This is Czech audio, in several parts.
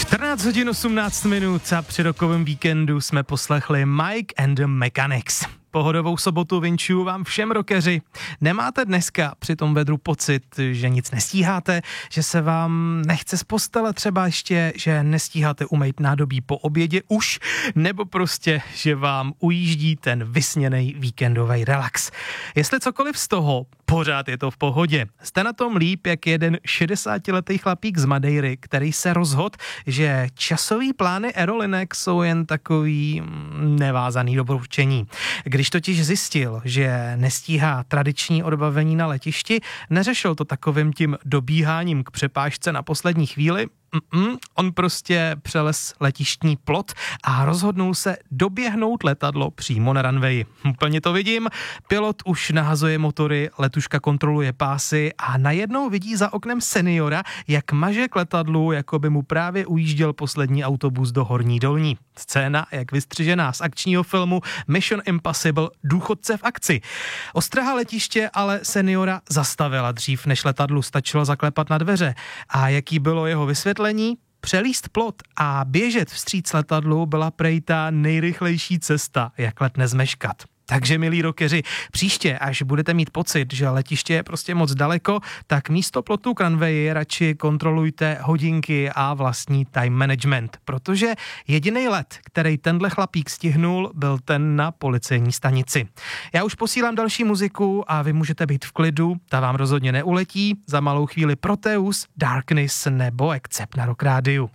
14 hodin 18 minut a při rokovém víkendu jsme poslechli Mike and the Mechanics. Pohodovou sobotu vinčuju vám všem rockeři. Nemáte dneska při tom vedru pocit, že nic nestíháte, že se vám nechce z postele třeba ještě, že nestíháte umýt nádobí po obědě už, nebo prostě, že vám ujíždí ten vysněnej víkendový relax. Jestli cokoliv z toho, pořád je to v pohodě. Jste na tom líp, jak jeden 60letý chlapík z Madeiry, který se rozhodl, že časový plány aerolinek jsou jen takový nevázaný doporučení. Když totiž zjistil, že nestíhá tradiční odbavení na letišti, neřešil to takovým tím dobíháním k přepážce na poslední chvíli. On prostě přelez letištní plot a rozhodnul se doběhnout letadlo přímo na runwayi. Úplně to vidím, pilot už nahazuje motory, letuška kontroluje pásy a najednou vidí za oknem seniora, jak maže k letadlu, jako by mu právě ujížděl poslední autobus do Horní Dolní. Scéna, jak vystřižená z akčního filmu Mission Impossible, důchodce v akci. Ostraha letiště ale seniora zastavila dřív, než letadlu stačilo zaklepat na dveře. A jaký bylo jeho vysvětlení? Přelíst plot a běžet vstříc letadlu byla prej ta nejrychlejší cesta, jak let nezmeškat. Takže, milí rockeři, příště, až budete mít pocit, že letiště je prostě moc daleko, tak místo plotu k runwayi radši kontrolujte hodinky a vlastní time management, protože jediný let, který tenhle chlapík stihnul, byl ten na policejní stanici. Já už posílám další muziku a vy můžete být v klidu, ta vám rozhodně neuletí, za malou chvíli Proteus, Darkness nebo Accept na Rock Rádiu.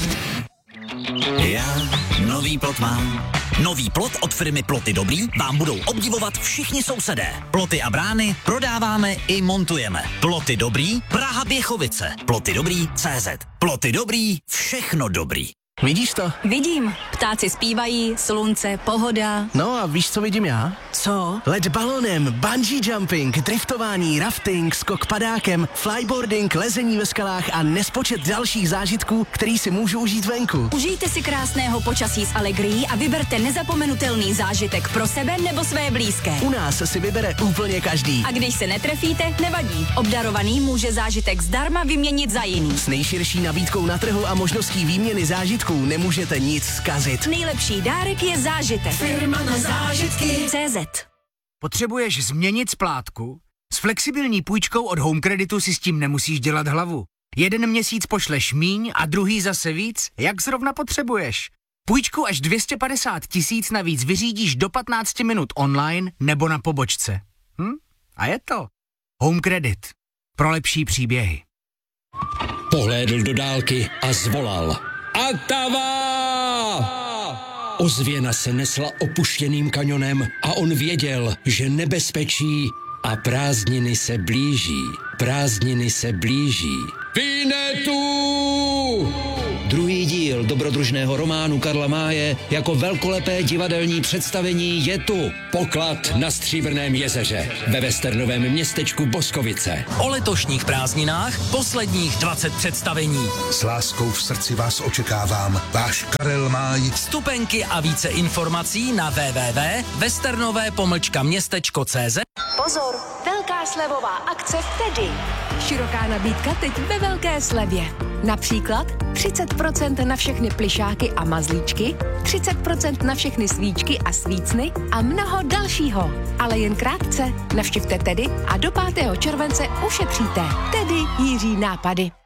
Já nový plot mám. Nový plot od firmy Ploty Dobrý vám budou obdivovat všichni sousedé. Ploty a brány prodáváme i montujeme. Ploty Dobrý, Praha Běchovice. Ploty Dobrý, CZ. Ploty Dobrý, všechno dobrý. Vidíš to? Vidím. Ptáci zpívají, slunce, pohoda. No a víš, co vidím já? Co? Let balonem, bungee jumping, driftování, rafting, skok padákem, flyboarding, lezení ve skalách a nespočet dalších zážitků, který si můžu užít venku. Užijte si krásného počasí s Allegrií a vyberte nezapomenutelný zážitek pro sebe nebo své blízké. U nás si vybere úplně každý. A když se netrefíte, nevadí. Obdarovaný může zážitek zdarma vyměnit za jiný. S nejširší nabídkou na trhu a možností výměny zážitků nemůžete nic zkazit. Nejlepší dárek je zážitek. Firma na zážitky. CZ. Potřebuješ změnit splátku? S flexibilní půjčkou od Home Creditu si s tím nemusíš dělat hlavu. Jeden měsíc pošleš míň a druhý zase víc, jak zrovna potřebuješ. Půjčku až 250 000 navíc vyřídíš do 15 minut online nebo na pobočce. A je to Home Credit. Pro lepší příběhy. Pohlédl do dálky a zvolal. Atava! Ozvěna se nesla opuštěným kanionem a on věděl, že nebezpečí a prázdniny se blíží. Prázdniny se blíží. Vinetu! Druhý díl dobrodružného románu Karla Máje jako velkolepé divadelní představení je tu. Poklad na Stříbrném jezeře ve westernovém městečku Boskovice. O letošních prázdninách posledních 20 představení. S láskou v srdci vás očekávám. Váš Karel Máj. Vstupenky a více informací na www.westernové-městečko.cz. Pozor, velká slevová akce v Tedy. Široká nabídka teď ve velké slevě. Například 30% na všechny plyšáky a mazlíčky, 30% na všechny svíčky a svícny a mnoho dalšího. Ale jen krátce. Navštivte Tedy a do 5. července ušetříte. Tedy Jiří nápady.